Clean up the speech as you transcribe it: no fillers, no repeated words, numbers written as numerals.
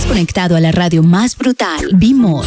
Estás conectado a la radio más brutal, Be More.